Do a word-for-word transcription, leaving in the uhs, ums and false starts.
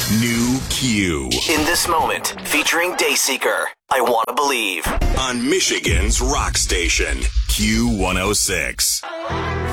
New Q. In This Moment, featuring Dayseeker. I Want to Believe. On Michigan's rock station, Q one oh six.